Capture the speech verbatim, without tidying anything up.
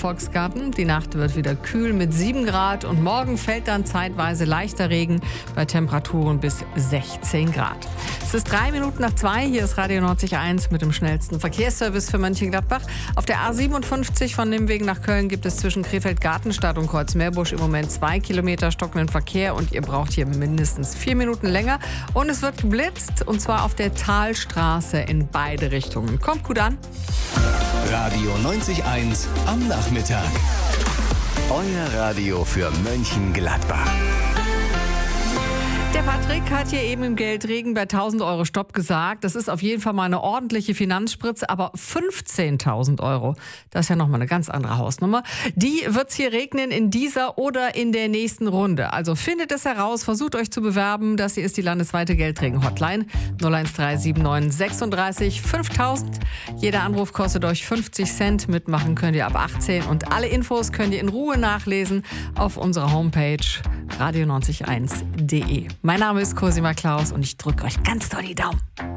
Volksgarten. Die Nacht wird wieder kühl mit sieben Grad und morgen fällt dann zeitweise leichter Regen bei Temperaturen bis sechzehn Grad. Es ist drei Minuten nach zwei. Hier ist Radio neunzig Komma eins mit dem schnellsten Verkehrsservice für Mönchengladbach. Auf der A siebenundfünfzig von Nimwegen nach Köln gibt es zwischen Krefeld-Gartenstadt und Kreuzmeerbusch im Moment zwei Kilometer stockenden Verkehr und ihr braucht hier mindestens vier Minuten länger. Und es wird geblitzt und zwar auf der Talstraße in beide Richtungen. Kommt gut an. Radio neunzig Komma eins am Nachmittag. Euer Radio für Mönchengladbach. Der Patrick hat hier eben im Geldregen bei tausend Euro Stopp gesagt. Das ist auf jeden Fall mal eine ordentliche Finanzspritze, aber fünfzehntausend Euro, das ist ja nochmal eine ganz andere Hausnummer. Die wird's hier regnen in dieser oder in der nächsten Runde. Also findet es heraus, versucht euch zu bewerben. Das hier ist die landesweite Geldregen-Hotline null eins drei sieben neun sechsunddreißig fünftausend. Jeder Anruf kostet euch fünfzig Cent. Mitmachen könnt ihr ab achtzehn und alle Infos könnt ihr in Ruhe nachlesen auf unserer Homepage radio neunzig Komma eins punkt de. Mein Name ist Cosima Klaus und ich drücke euch ganz doll die Daumen.